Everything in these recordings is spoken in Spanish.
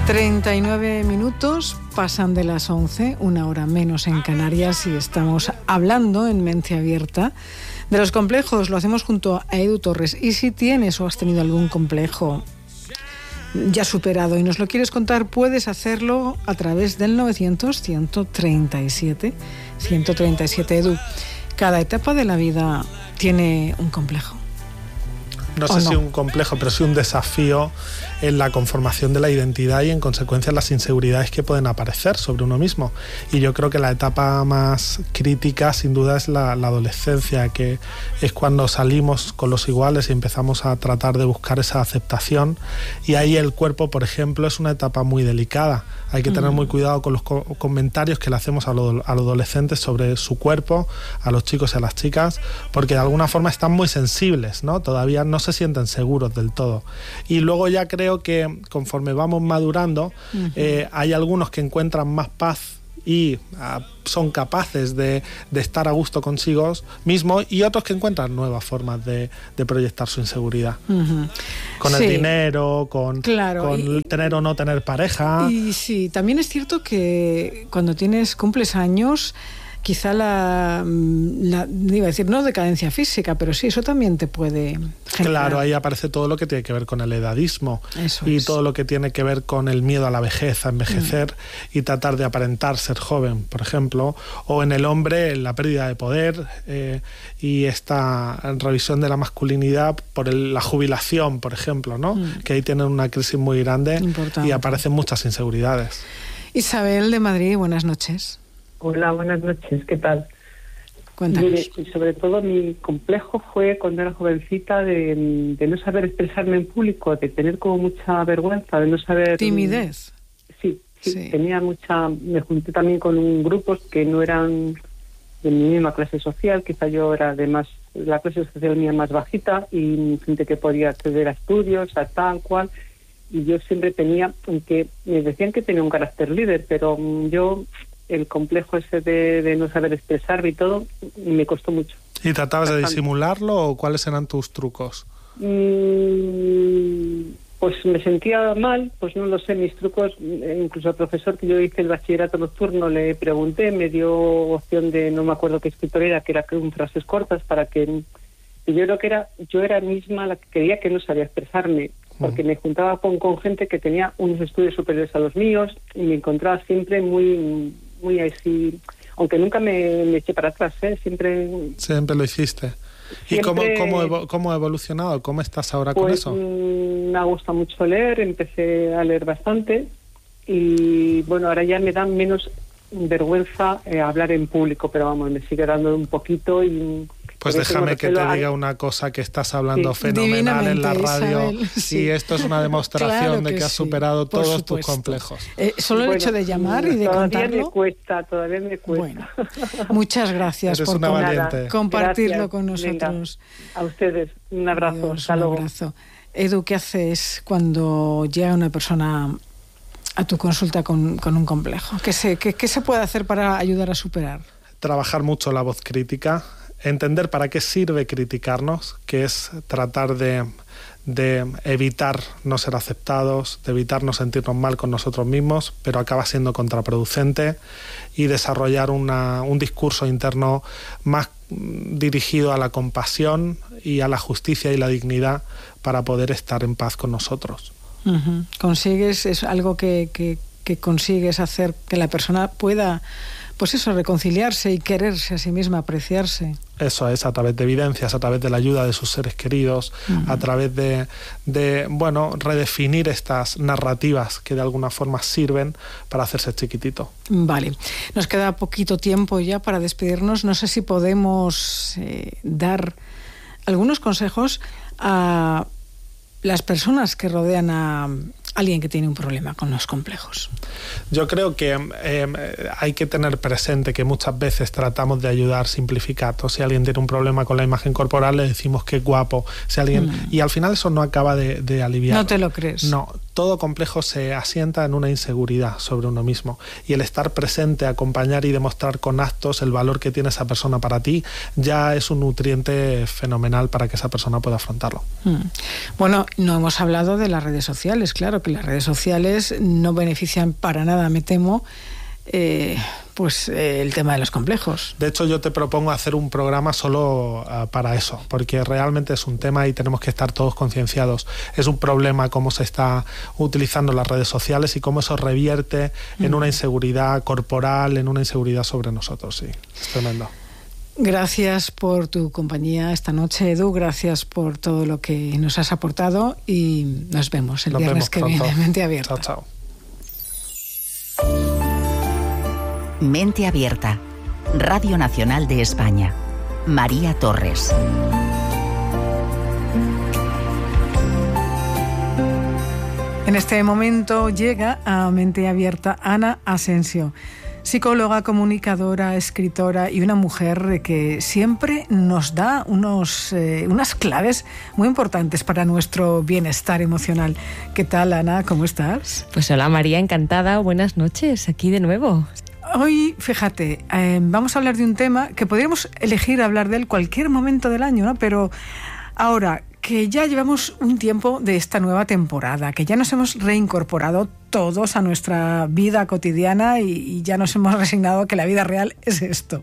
39 minutos pasan de las 11, una hora menos en Canarias, y estamos hablando en Mente Abierta de los complejos. Lo hacemos junto a Edu Torres. Y si tienes o has tenido algún complejo ya superado y nos lo quieres contar, puedes hacerlo a través del 900-137. Edu, cada etapa de la vida tiene un complejo. No sé si un complejo, pero sí un desafío en la conformación de la identidad y en consecuencia las inseguridades que pueden aparecer sobre uno mismo. Y yo creo que la etapa más crítica sin duda es la adolescencia, que es cuando salimos con los iguales y empezamos a tratar de buscar esa aceptación, y ahí el cuerpo, por ejemplo, es una etapa muy delicada. Hay que tener muy cuidado con los comentarios que le hacemos a los adolescentes sobre su cuerpo, a los chicos y a las chicas, porque de alguna forma están muy sensibles, ¿no? Todavía no se sienten seguros del todo. Y luego ya creo que conforme vamos madurando, hay algunos que encuentran más paz y son capaces de estar a gusto consigo mismos, y otros que encuentran nuevas formas de proyectar su inseguridad. Con el dinero, con tener o no tener pareja. Y sí, también es cierto que cuando cumples años, quizá iba a decir, no decadencia física, pero sí, eso también te puede generar. Claro, ahí aparece todo lo que tiene que ver con el edadismo. Todo lo que tiene que ver con el miedo a la vejez, a envejecer y tratar de aparentar ser joven, por ejemplo. O en el hombre, la pérdida de poder y esta revisión de la masculinidad por la jubilación, por ejemplo, ¿no? Que ahí tienen una crisis muy grande. Importante. Y aparecen muchas inseguridades. Isabel de Madrid, buenas noches. Hola, buenas noches, ¿qué tal? Cuéntanos. Mire, y sobre todo mi complejo fue cuando era jovencita de no saber expresarme en público, de tener como mucha vergüenza, de no saber... ¿Timidez? Sí, tenía mucha... Me junté también con grupos que no eran de mi misma clase social, quizá yo era de más... La clase social mía más bajita, y gente que podía acceder a estudios, a tal cual, y yo siempre tenía... Aunque me decían que tenía un carácter líder, pero yo... El complejo ese de no saber expresarme y todo, me costó mucho. ¿Y tratabas de disimularlo o cuáles eran tus trucos? Pues me sentía mal, pues no lo sé, mis trucos, incluso al profesor que yo hice el bachillerato nocturno le pregunté, me dio opción de, no me acuerdo qué escritor era, que era con frases cortas para que... Y yo creo que yo era misma la que creía que no sabía expresarme, porque me juntaba con gente que tenía unos estudios superiores a los míos y me encontraba siempre muy así, aunque nunca me eché para atrás, siempre lo hiciste. Siempre, ¿Y cómo ha evolucionado? ¿Cómo estás ahora con eso? Me ha gustado mucho leer, empecé a leer bastante y bueno, ahora ya me da menos vergüenza hablar en público, pero vamos, me sigue dando un poquito y... Pues déjame que te diga una cosa, que estás hablando fenomenal en la radio, Isabel, y esto es una demostración de que has superado todos tus complejos. Solo el hecho de llamar y de contarlo... Todavía me cuesta. Bueno, muchas gracias por compartirlo con nosotros. Venga, a ustedes, un abrazo. Adiós, un abrazo. Edu, ¿qué haces cuando llega una persona a tu consulta con un complejo? ¿Qué se puede hacer para ayudar a superar? Trabajar mucho la voz crítica, entender para qué sirve criticarnos, que es tratar de evitar no ser aceptados, de evitar no sentirnos mal con nosotros mismos, pero acaba siendo contraproducente, y desarrollar un discurso interno más dirigido a la compasión y a la justicia y la dignidad para poder estar en paz con nosotros. Es algo que consigues hacer que la persona pueda, pues eso, reconciliarse y quererse a sí misma, apreciarse. Eso es, a través de evidencias, a través de la ayuda de sus seres queridos, a través de redefinir estas narrativas que de alguna forma sirven para hacerse chiquitito. Vale, nos queda poquito tiempo ya para despedirnos. No sé si podemos dar algunos consejos a las personas que rodean a alguien que tiene un problema con los complejos. Yo creo que hay que tener presente que muchas veces tratamos de ayudar simplificando. Si alguien tiene un problema con la imagen corporal, le decimos que es guapo. Si alguien y al final eso no acaba de aliviar. ¿No te lo crees? No. todo complejo se asienta en una inseguridad sobre uno mismo, y el estar presente, acompañar y demostrar con actos el valor que tiene esa persona para ti ya es un nutriente fenomenal para que esa persona pueda afrontarlo. Bueno, no hemos hablado de las redes sociales. Claro que las redes sociales no benefician para nada, me temo, el tema de los complejos. De hecho, yo te propongo hacer un programa solo para eso, porque realmente es un tema y tenemos que estar todos concienciados. Es un problema cómo se está utilizando las redes sociales y cómo eso revierte en una inseguridad corporal, en una inseguridad sobre nosotros. Sí, es tremendo. Gracias por tu compañía esta noche, Edu. Gracias por todo lo que nos has aportado y nos vemos el viernes que viene en Mente Abierta. Chao, chao. Mente Abierta, Radio Nacional de España. María Torres. En este momento llega a Mente Abierta Ana Asensio, psicóloga, comunicadora, escritora y una mujer que siempre nos da unas claves muy importantes para nuestro bienestar emocional. ¿Qué tal, Ana? ¿Cómo estás? Pues hola, María, encantada. Buenas noches, aquí de nuevo. Hoy, fíjate, vamos a hablar de un tema que podríamos elegir hablar de él cualquier momento del año, ¿no? Pero ahora que ya llevamos un tiempo de esta nueva temporada, que ya nos hemos reincorporado todos a nuestra vida cotidiana y ya nos hemos resignado a que la vida real es esto.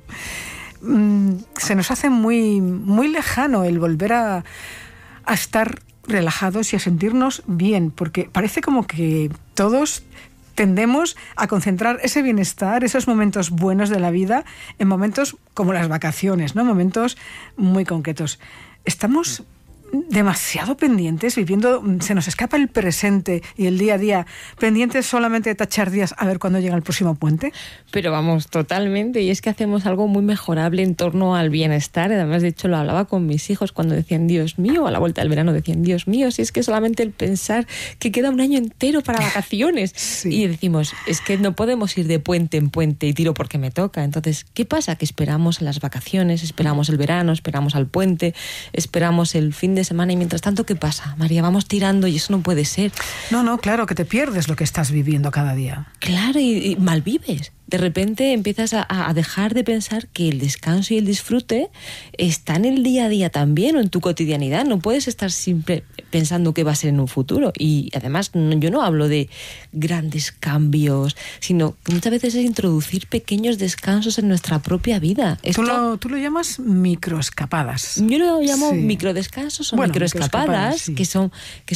Se nos hace muy, muy lejano el volver a estar relajados y a sentirnos bien, porque parece como que todos tendemos a concentrar ese bienestar, esos momentos buenos de la vida, en momentos como las vacaciones, ¿no? Momentos muy concretos. Estamos demasiado pendientes, viviendo, se nos escapa el presente y el día a día, pendientes solamente de tachar días a ver cuándo llega el próximo puente. Pero vamos, totalmente, y es que hacemos algo muy mejorable en torno al bienestar. Además, de hecho, lo hablaba con mis hijos cuando decían, Dios mío, a la vuelta del verano decían, Dios mío, si es que solamente el pensar que queda un año entero para vacaciones. Sí. Y decimos, es que no podemos ir de puente en puente y tiro porque me toca. Entonces, ¿qué pasa? Que esperamos a las vacaciones, esperamos el verano, esperamos al puente, esperamos el fin de semana, y mientras tanto, ¿qué pasa? María, vamos tirando y eso no puede ser. No, claro, que te pierdes lo que estás viviendo cada día. Claro, y malvives. De repente empiezas a dejar de pensar que el descanso y el disfrute está en el día a día también, o en tu cotidianidad. No puedes estar siempre pensando qué va a ser en un futuro. Y además, yo no hablo de grandes cambios, sino que muchas veces es introducir pequeños descansos en nuestra propia vida. Tú lo llamas microescapadas. Yo lo llamo microdescansos o microescapadas, sí. que son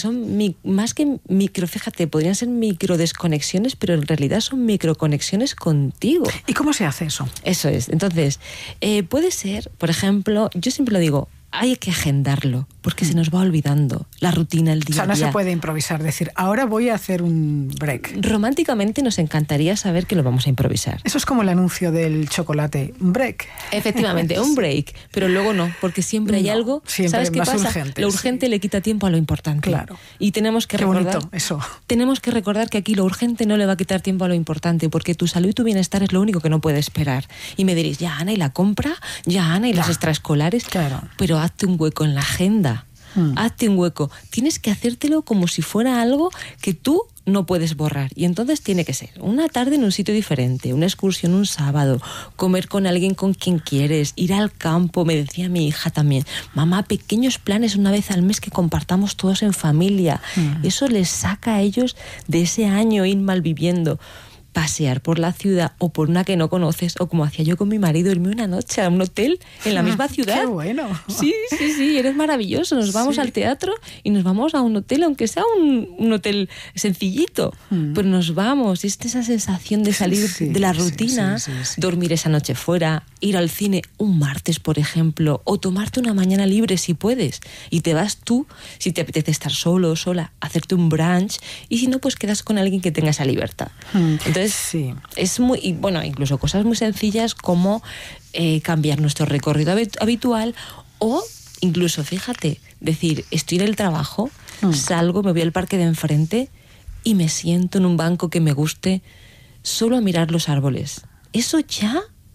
más que micro, fíjate, podrían ser microdesconexiones, pero en realidad son microconexiones contigo. ¿Y cómo se hace eso? Eso es. Entonces, puede ser, por ejemplo, yo siempre lo digo, hay que agendarlo, porque se nos va olvidando la rutina, el día a día. O sea, no se puede improvisar, decir, ahora voy a hacer un break. Románticamente nos encantaría saber que lo vamos a improvisar. Eso es como el anuncio del chocolate, un break. Efectivamente, un break, pero luego no, porque siempre hay algo, ¿sabes qué pasa? Urgente, lo urgente le quita tiempo a lo importante. Claro. Y tenemos que recordar, bonito, eso. Tenemos que recordar que aquí lo urgente no le va a quitar tiempo a lo importante, porque tu salud y tu bienestar es lo único que no puede esperar. Y me diréis, ya Ana, ¿y la compra? Ya Ana, ¿y las extraescolares? Claro. Pero hazte un hueco en la agenda. Hazte un hueco. Tienes que hacértelo como si fuera algo que tú no puedes borrar. Y entonces tiene que ser una tarde en un sitio diferente, una excursión un sábado, comer con alguien con quien quieres, ir al campo. Me decía mi hija también, mamá, pequeños planes una vez al mes que compartamos todos en familia. Eso les saca a ellos de ese año ir malviviendo. Pasear por la ciudad o por una que no conoces, o como hacía yo con mi marido, irme una noche a un hotel en la misma ciudad. ¡Qué bueno! Sí, eres maravilloso. Nos vamos al teatro y nos vamos a un hotel, aunque sea un hotel sencillito, pero nos vamos. Y es esa sensación de salir de la rutina, dormir esa noche fuera, ir al cine un martes, por ejemplo, o tomarte una mañana libre si puedes, y te vas tú, si te apetece estar solo o sola, hacerte un brunch, y si no, pues quedas con alguien que tenga esa libertad. Entonces, es muy, y bueno, incluso cosas muy sencillas como cambiar nuestro recorrido habitual, o incluso, fíjate, decir, estoy en el trabajo, salgo, me voy al parque de enfrente y me siento en un banco que me guste solo a mirar los árboles. Eso ya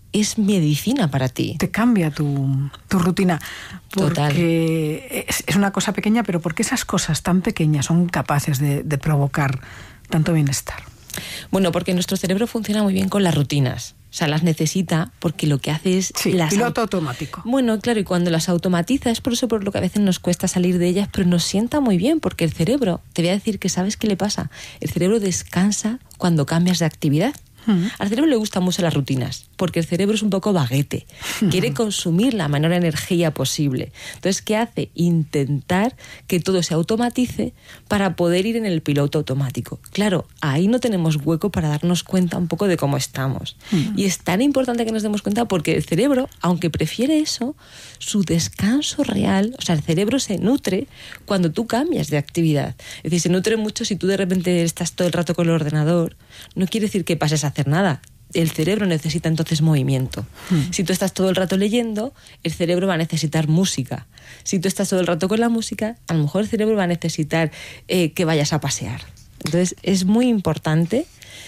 es medicina para ti. Te cambia tu rutina. Total. Porque es una cosa pequeña, pero porque esas cosas tan pequeñas son capaces de provocar tanto bienestar. Bueno, porque nuestro cerebro funciona muy bien con las rutinas. O sea, las necesita porque lo que hace es... piloto automático. Bueno, claro, y cuando las automatiza es por eso por lo que a veces nos cuesta salir de ellas, pero nos sienta muy bien porque el cerebro, te voy a decir que ¿sabes qué le pasa? El cerebro descansa cuando cambias de actividad. Al cerebro le gustan mucho las rutinas, porque el cerebro es un poco vaguete, quiere consumir la menor energía posible. Entonces, ¿qué hace? Intentar que todo se automatice para poder ir en el piloto automático. Claro, ahí no tenemos hueco para darnos cuenta un poco de cómo estamos. Y es tan importante que nos demos cuenta porque el cerebro, aunque prefiere eso, su descanso real, o sea, el cerebro se nutre cuando tú cambias de actividad. Es decir, se nutre mucho si tú de repente estás todo el rato con el ordenador. No quiere decir que pases a hacer nada. El cerebro necesita entonces movimiento. Si tú estás todo el rato leyendo, el cerebro va a necesitar música. Si tú estás todo el rato con la música, a lo mejor el cerebro va a necesitar que vayas a pasear. Entonces es muy importante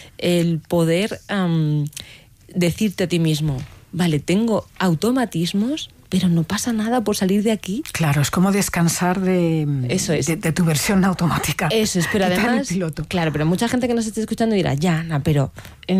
el poder decirte a ti mismo, vale, tengo automatismos, pero no pasa nada por salir de aquí. Claro, es como descansar de tu versión automática. Eso es, pero además... Claro, pero mucha gente que nos esté escuchando dirá, ya, Ana, pero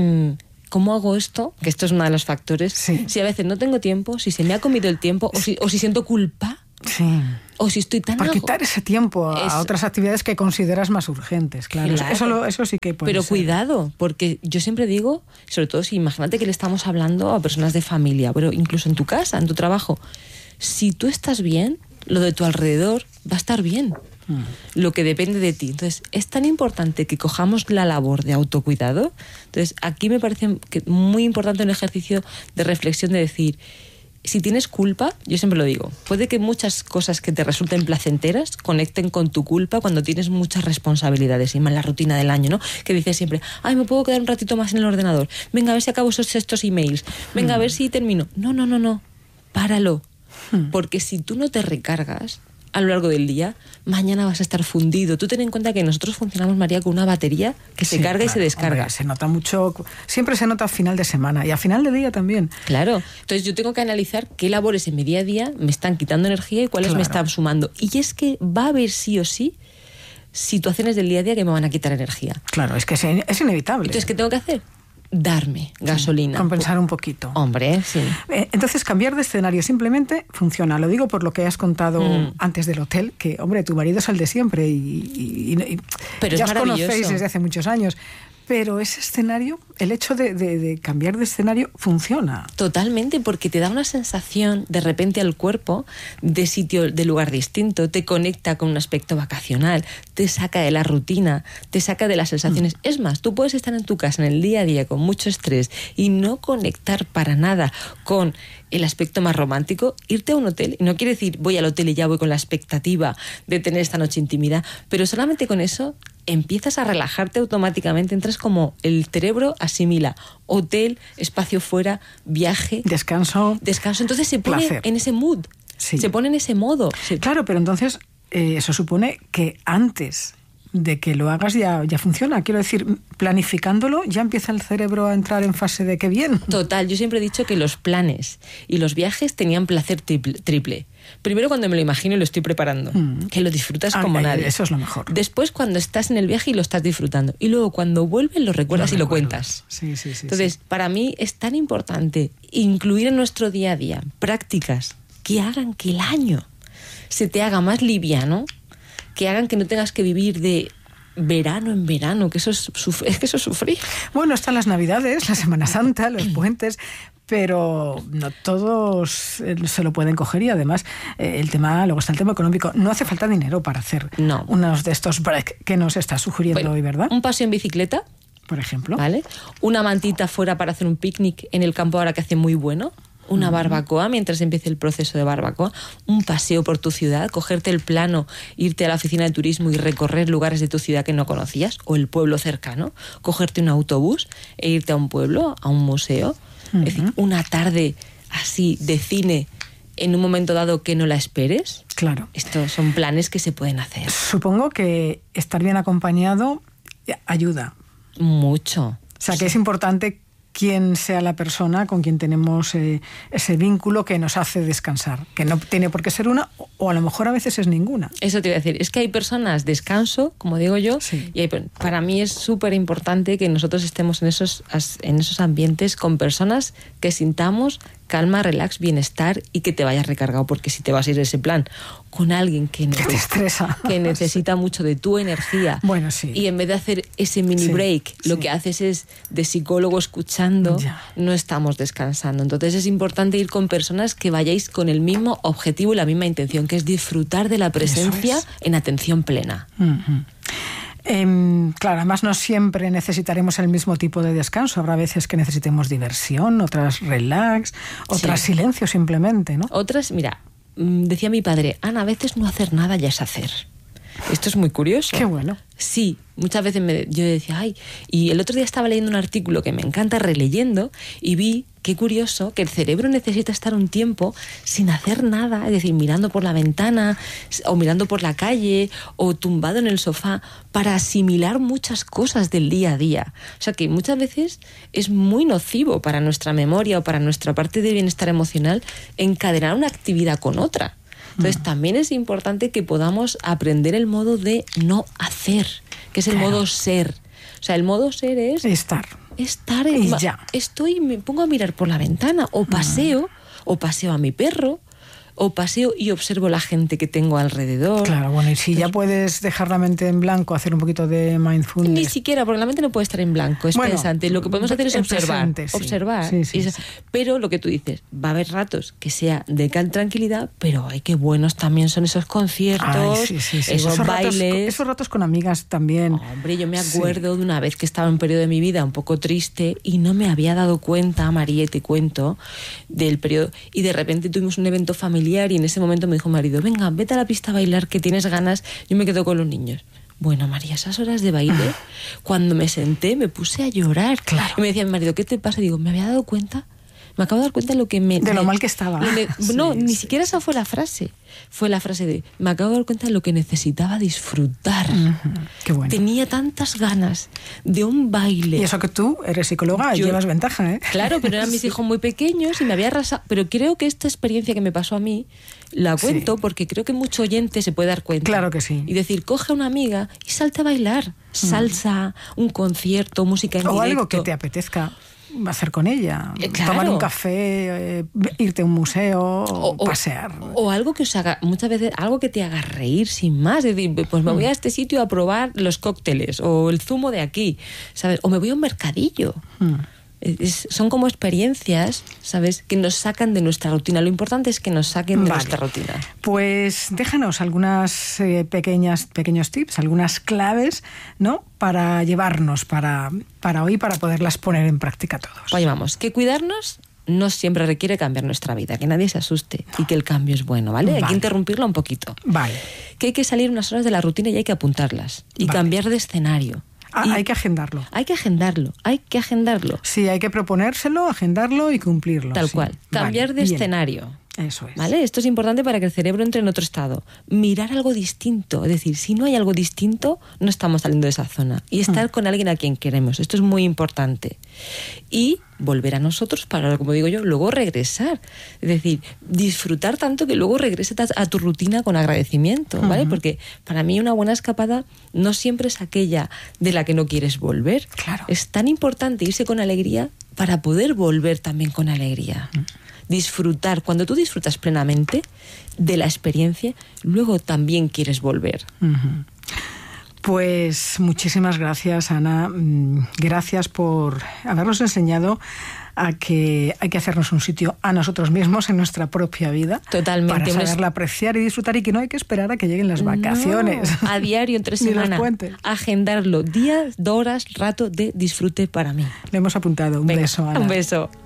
¿cómo hago esto? Que esto es uno de los factores. Sí. Si a veces no tengo tiempo, si se me ha comido el tiempo, o si siento culpa. Sí. O si estoy tan... Por quitar ese tiempo a otras actividades que consideras más urgentes, claro. Eso sí que puede Pero ser. Cuidado, porque yo siempre digo, sobre todo si imagínate que le estamos hablando a personas de familia, pero incluso en tu casa, en tu trabajo, si tú estás bien, lo de tu alrededor va a estar bien. Lo que depende de ti. Entonces, es tan importante que cojamos la labor de autocuidado. Entonces, aquí me parece que muy importante un ejercicio de reflexión de decir... Si tienes culpa, yo siempre lo digo, puede que muchas cosas que te resulten placenteras conecten con tu culpa cuando tienes muchas responsabilidades y más la rutina del año, ¿no? Que dices siempre, ay, me puedo quedar un ratito más en el ordenador, venga, a ver si acabo estos emails, venga, a ver si termino. No, páralo. Porque si tú no te recargas a lo largo del día, mañana vas a estar fundido. Tú ten en cuenta que nosotros funcionamos, María, con una batería que se carga y se descarga. Hombre, se nota mucho, siempre se nota a final de semana y a final de día también. Claro, entonces yo tengo que analizar qué labores en mi día a día me están quitando energía y cuáles me están sumando. Y es que va a haber sí o sí situaciones del día a día que me van a quitar energía. Claro, es que es inevitable. Entonces, ¿qué tengo que hacer? Darme gasolina. Compensar un poquito. Hombre, sí. Entonces, cambiar de escenario simplemente funciona. Lo digo por lo que has contado antes del hotel, que, hombre, tu marido es el de siempre y pero ya es os conocéis desde hace muchos años. Pero ese escenario, el hecho de cambiar de escenario funciona. Totalmente, porque te da una sensación de repente al cuerpo de sitio, de lugar distinto, te conecta con un aspecto vacacional, te saca de la rutina, te saca de las sensaciones. Es más, tú puedes estar en tu casa en el día a día con mucho estrés y no conectar para nada con el aspecto más romántico, irte a un hotel, y no quiere decir voy al hotel y ya voy con la expectativa de tener esta noche intimidad, pero solamente con eso empiezas a relajarte automáticamente, entras como el cerebro asimila hotel, espacio fuera, viaje, descanso, entonces se pone placer. En ese mood, se pone en ese modo. Claro, pero entonces eso supone que antes de que lo hagas ya funciona. Quiero decir, planificándolo ya empieza el cerebro a entrar en fase de qué bien. Total, yo siempre he dicho que los planes y los viajes tenían placer triple. Primero cuando me lo imagino y lo estoy preparando, que lo disfrutas como nadie. Eso es lo mejor. Después cuando estás en el viaje y lo estás disfrutando. Y luego cuando vuelves lo recuerdas y lo cuentas. Sí. Entonces, para mí es tan importante incluir en nuestro día a día prácticas que hagan que el año se te haga más liviano, que hagan que no tengas que vivir de verano en verano, que eso es sufrir. Bueno, están las Navidades, la Semana Santa, los puentes, pero no todos se lo pueden coger y además luego está el tema económico. No hace falta dinero para hacer unos de estos break que nos estás sugiriendo hoy, ¿verdad? Un paseo en bicicleta, por ejemplo. ¿Vale? Una mantita fuera para hacer un picnic en el campo ahora que hace muy bueno. Una barbacoa mientras empiece el proceso de barbacoa, un paseo por tu ciudad, cogerte el plano, irte a la oficina de turismo y recorrer lugares de tu ciudad que no conocías o el pueblo cercano, cogerte un autobús e irte a un pueblo, a un museo. Es decir, una tarde así de cine en un momento dado que no la esperes. Claro. Estos son planes que se pueden hacer. Supongo que estar bien acompañado ayuda. Mucho. O sea, que es importante quién sea la persona con quien tenemos ese vínculo que nos hace descansar, que no tiene por qué ser una, o a lo mejor a veces es ninguna. Eso te iba a decir, es que hay personas descanso, como digo yo, y para mí es súper importante que nosotros estemos en esos ambientes con personas que sintamos calma, relax, bienestar y que te vayas recargado, porque si te vas a ir a ese plan con alguien que te estresa, que necesita mucho de tu energía, bueno, sí, y en vez de hacer ese mini break, lo que haces es de psicólogo escuchando, no estamos descansando. Entonces es importante ir con personas que vayáis con el mismo objetivo y la misma intención, que es disfrutar de la presencia en atención plena. Claro, además no siempre necesitaremos el mismo tipo de descanso. Habrá veces que necesitemos diversión, otras relax, otras silencio simplemente, ¿no? Otras, mira, decía mi padre, Ana, a veces no hacer nada ya es hacer. Esto es muy curioso. Qué bueno. Sí, muchas veces yo decía, ay, y el otro día estaba leyendo un artículo que me encanta, releyendo, y vi, qué curioso, que el cerebro necesita estar un tiempo sin hacer nada, es decir, mirando por la ventana, o mirando por la calle, o tumbado en el sofá, para asimilar muchas cosas del día a día. O sea que muchas veces es muy nocivo para nuestra memoria o para nuestra parte de bienestar emocional encadenar una actividad con otra. Entonces también es importante que podamos aprender el modo de no hacer, que es el modo ser. O sea, el modo ser es estar y ya. Me pongo a mirar por la ventana, o paseo a mi perro, o paseo y observo la gente que tengo alrededor. Claro, bueno, y si ya puedes dejar la mente en blanco, hacer un poquito de mindfulness. Ni siquiera, porque la mente no puede estar en blanco, es pensante. Lo que podemos hacer es observar. Sí. Pero lo que tú dices, va a haber ratos que sea de tranquilidad, pero ay, qué buenos también son esos conciertos, esos bailes. Esos ratos con amigas también. Hombre, yo me acuerdo de una vez que estaba en un periodo de mi vida un poco triste y no me había dado cuenta, María, y te cuento, del periodo, y de repente tuvimos un evento familiar y en ese momento me dijo mi marido, venga, vete a la pista a bailar, que tienes ganas, yo me quedo con los niños. Bueno, María, esas horas de baile, cuando me senté me puse a llorar. Claro. Y me decía mi marido, ¿qué te pasa? Digo, me había dado cuenta, me acabo de dar cuenta de lo mal que estaba. Ni siquiera esa fue la frase. Fue la frase de, me acabo de dar cuenta de lo que necesitaba disfrutar. Qué bueno. Tenía tantas ganas de un baile. Y eso que tú eres psicóloga y llevas ventaja, ¿eh? Claro, pero eran mis hijos muy pequeños y me había arrasado. Pero creo que esta experiencia que me pasó a mí, la cuento porque creo que mucho oyente se puede dar cuenta. Claro que sí. Y decir, coge a una amiga y salte a bailar. Salsa, un concierto, música en directo. O algo que te apetezca hacer con ella, tomar un café, irte a un museo, o pasear. O algo que os haga, muchas veces, algo que te haga reír sin más. Es decir, pues me voy a este sitio a probar los cócteles, o el zumo de aquí, ¿sabes? O me voy a un mercadillo. Son como experiencias, ¿sabes?, que nos sacan de nuestra rutina. Lo importante es que nos saquen de nuestra rutina. Pues déjanos algunas pequeños tips, algunas claves, ¿no?, para llevarnos para hoy, para poderlas poner en práctica todos. Oye, vamos, que cuidarnos no siempre requiere cambiar nuestra vida, que nadie se asuste y que el cambio es bueno, ¿vale? Hay que interrumpirlo un poquito. Vale. Que hay que salir unas horas de la rutina y hay que apuntarlas y cambiar de escenario. Hay que agendarlo. Hay que agendarlo. Sí, hay que proponérselo, agendarlo y cumplirlo. Tal cual. Cambiar de escenario. Eso es. ¿Vale? Esto es importante para que el cerebro entre en otro estado. Mirar algo distinto. Es decir, si no hay algo distinto, no estamos saliendo de esa zona. Y estar con alguien a quien queremos. Esto es muy importante. Y volver a nosotros para, como digo yo, luego regresar. Es decir, disfrutar tanto que luego regreses a tu rutina con agradecimiento, ¿vale? Porque para mí una buena escapada no siempre es aquella de la que no quieres volver. Claro. Es tan importante irse con alegría para poder volver también con alegría. Disfrutar. Cuando tú disfrutas plenamente de la experiencia, luego también quieres volver. Pues muchísimas gracias, Ana. Gracias por habernos enseñado a que hay que hacernos un sitio a nosotros mismos en nuestra propia vida. Totalmente. Para saberla apreciar y disfrutar, y que no hay que esperar a que lleguen las vacaciones. No, a diario, entre semana. Ni los puentes. Agendarlo. Días, horas, rato de disfrute para mí. Le hemos apuntado. Un beso, Ana. Un beso.